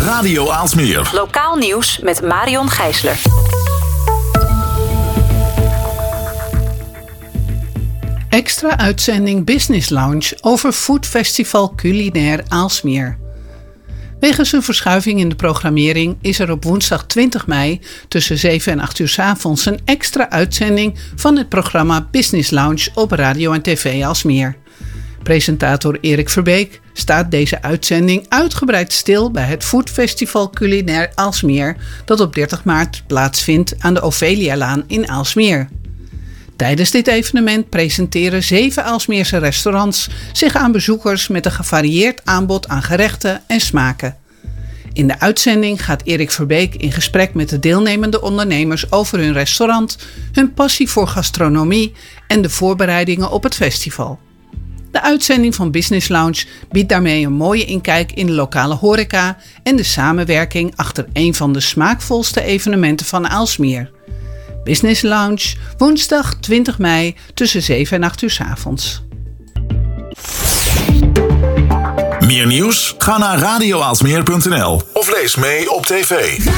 Radio Aalsmeer. Lokaal nieuws met Marion Gijsler. Extra uitzending Business Lounge over Food Festival Culinair Aalsmeer. Wegens een verschuiving in de programmering is er op woensdag 20 mei tussen 7 en 8 uur 's avonds een extra uitzending van het programma Business Lounge op Radio en TV Aalsmeer. Presentator Erik Verbeek staat deze uitzending uitgebreid stil bij het Food Festival Culinair Aalsmeer dat op 30 maart plaatsvindt aan de Ophelialaan in Aalsmeer. Tijdens dit evenement presenteren 7 Aalsmeerse restaurants zich aan bezoekers met een gevarieerd aanbod aan gerechten en smaken. In de uitzending gaat Erik Verbeek in gesprek met de deelnemende ondernemers over hun restaurant, hun passie voor gastronomie en de voorbereidingen op het festival. De uitzending van Business Lounge biedt daarmee een mooie inkijk in de lokale horeca en de samenwerking achter een van de smaakvolste evenementen van Aalsmeer. Business Lounge, woensdag 20 mei tussen 7 en 8 uur 's avonds. Meer nieuws? Ga naar radioaalsmeer.nl of lees mee op tv.